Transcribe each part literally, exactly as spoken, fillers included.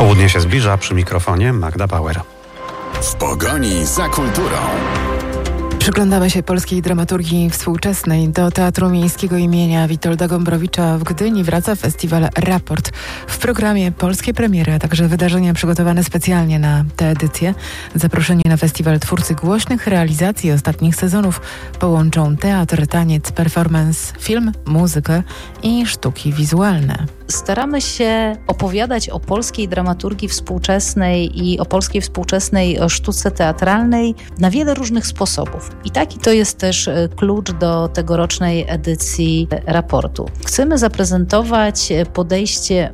Południe się zbliża, przy mikrofonie Magda Bauer. W pogoni za kulturą. Przyglądamy się polskiej dramaturgii współczesnej. Do Teatru Miejskiego imienia Witolda Gombrowicza w Gdyni wraca festiwal Raport. W programie polskie premiery, a także wydarzenia przygotowane specjalnie na tę edycję. Zaproszeni na festiwal twórcy głośnych realizacji ostatnich sezonów połączą teatr, taniec, performance, film, muzykę i sztuki wizualne. Staramy się opowiadać o polskiej dramaturgii współczesnej i o polskiej współczesnej sztuce teatralnej na wiele różnych sposobów. I taki to jest też klucz do tegorocznej edycji raportu. Chcemy zaprezentować podejście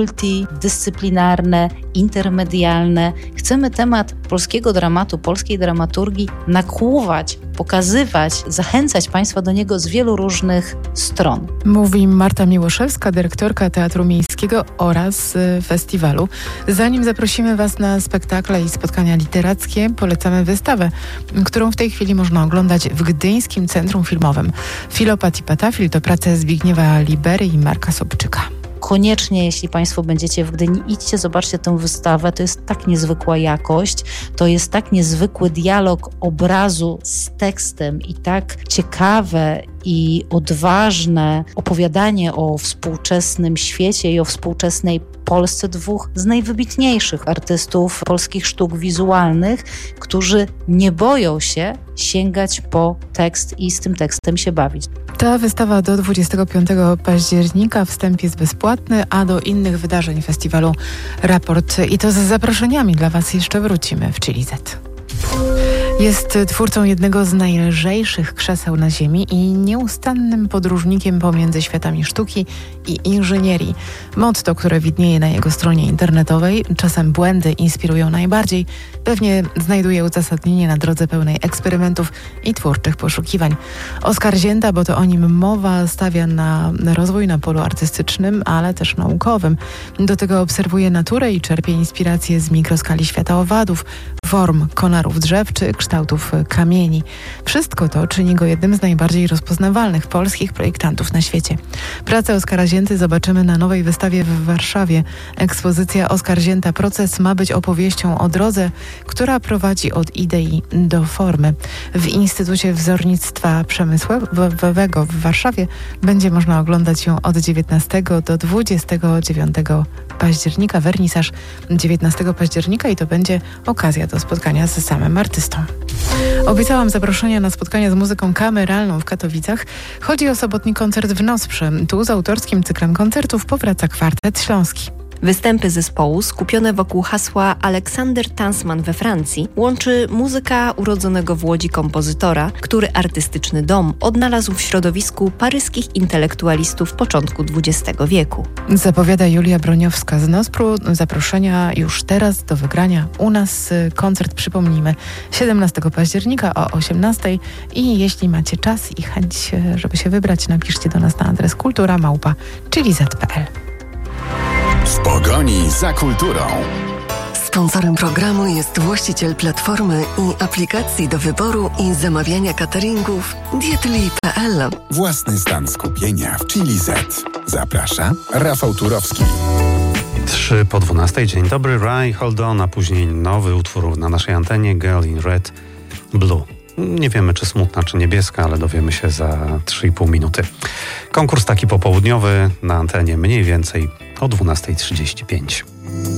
multidyscyplinarne, intermedialne. Chcemy temat polskiego dramatu, polskiej dramaturgii nakłuwać, pokazywać, zachęcać Państwa do niego z wielu różnych stron. Mówi Marta Miłoszewska, dyrektorka Teatru Miejskiego oraz festiwalu. Zanim zaprosimy Was na spektakle i spotkania literackie, polecamy wystawę, którą w tej chwili można oglądać w Gdyńskim Centrum Filmowym. Filopat i Patafil to prace Zbigniewa Libery i Marka Sobczyka. Koniecznie, jeśli Państwo będziecie w Gdyni, idźcie, zobaczcie tę wystawę. To jest tak niezwykła jakość, to jest tak niezwykły dialog obrazu z tekstem i tak ciekawe i odważne opowiadanie o współczesnym świecie i o współczesnej Polsce dwóch z najwybitniejszych artystów polskich sztuk wizualnych, którzy nie boją się sięgać po tekst i z tym tekstem się bawić. Ta wystawa do dwudziestego piątego października, wstęp jest bezpłatny, a do innych wydarzeń festiwalu Raport i to z zaproszeniami dla Was jeszcze wrócimy w Chili Z. Jest twórcą jednego z najlżejszych krzeseł na ziemi i nieustannym podróżnikiem pomiędzy światami sztuki i inżynierii. Motto, które widnieje na jego stronie internetowej, czasem błędy inspirują najbardziej, pewnie znajduje uzasadnienie na drodze pełnej eksperymentów i twórczych poszukiwań. Oskar Zięta, bo to o nim mowa, stawia na rozwój na polu artystycznym, ale też naukowym. Do tego obserwuje naturę i czerpie inspiracje z mikroskali świata owadów, form konarów drzew czy kształtów kamieni. Wszystko to czyni go jednym z najbardziej rozpoznawalnych polskich projektantów na świecie. Pracę Oskara Zięty zobaczymy na nowej wystawie w Warszawie. Ekspozycja Oskar Zięta Proces ma być opowieścią o drodze, która prowadzi od idei do formy. W Instytucie Wzornictwa Przemysłowego w Warszawie będzie można oglądać ją od dziewiętnastego do dwudziestego dziewiątego października. Wernisaż dziewiętnastego października i to będzie okazja do spotkania z samym artystą. Obiecałam zaproszenia na spotkania z muzyką kameralną w Katowicach. Chodzi o sobotni koncert w Nosprze. Tu z autorskim cyklem koncertów powraca Kwartet Śląski. Występy zespołu, skupione wokół hasła Aleksander Tansman we Francji, łączy muzyka urodzonego w Łodzi kompozytora, który artystyczny dom odnalazł w środowisku paryskich intelektualistów początku dwudziestego wieku. Zapowiada Julia Broniowska z Nospru. Zaproszenia już teraz do wygrania u nas. Koncert, przypomnijmy, siedemnastego października o osiemnastej i jeśli macie czas i chęć, żeby się wybrać, napiszcie do nas na adres kultura małpa chili zet kropka pe el. W pogoni za kulturą. Sponsorem programu jest właściciel platformy i aplikacji do wyboru i zamawiania cateringów dietli kropka pe el. Własny stan skupienia w Chili Z. Zaprasza Rafał Turowski. Trzy po dwunastej. Dzień dobry, Rai Hold On, a później nowy utwór na naszej antenie, Girl in Red Blue. Nie wiemy, czy smutna, czy niebieska, ale dowiemy się za trzy i pół minuty. Konkurs taki popołudniowy na antenie mniej więcej o dwunasta trzydzieści pięć.